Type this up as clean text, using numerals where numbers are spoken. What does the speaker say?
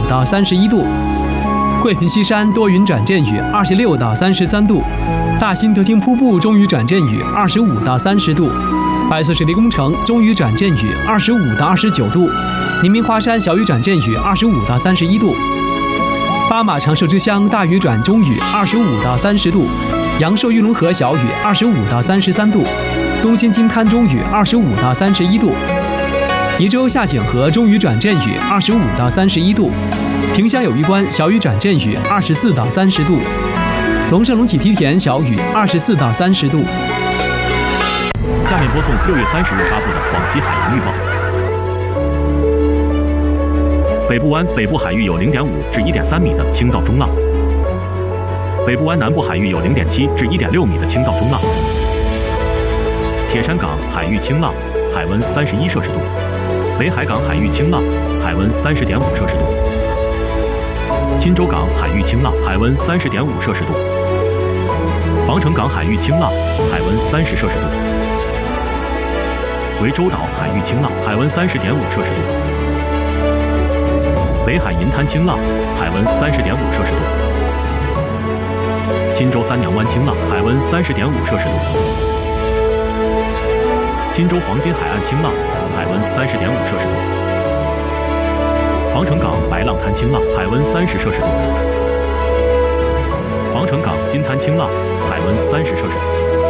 到31度。桂平西山多云转阵雨，26到33度；大兴德厅瀑布中雨转阵雨，25到30度；百岁水利工程中雨转阵雨，25到29度；宁明华山小雨转阵雨，25到31度；巴马长寿之乡大雨转中雨，25到30度；阳朔玉龙河小雨，25到33度；东兴金滩中雨，25到31度；宜州下井河中雨转阵雨，25到31度；萍乡友谊关小雨转阵雨，24到30度；龙胜龙起梯田小雨，24到30度。 下面播送6月30日发布的广西海洋预报。北部湾北部海域有0.5至1.3米的轻到中浪，北部湾南部海域有0.7至1.6米的轻到中浪。铁山港海域清浪，海温31摄氏度；北海港海域清浪，海温30.5摄氏度；钦州港海域清浪，海温30.5摄氏度；防城港海域清浪，海温30摄氏度；涠洲岛海域清浪，海温30.5摄氏度；北海银滩清浪，海温30.5摄氏度；钦州三娘湾清浪，海温30.5摄氏度；钦州黄金海岸清浪，海温30.5摄氏度；防城港白浪滩清浪，海温30摄氏度；防城港金滩清浪，海温30摄氏度。